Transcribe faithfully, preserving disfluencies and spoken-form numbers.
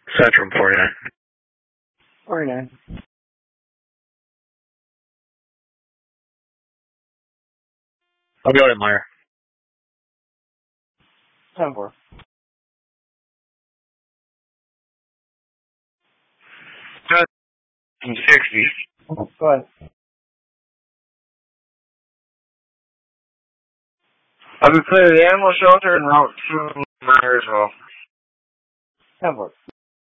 Centrum forty-nine. forty-nine. I'll go to Meyer. ten four. sixty. Go ahead. I'll be putting the animal shelter and route to Meyersville. ten four.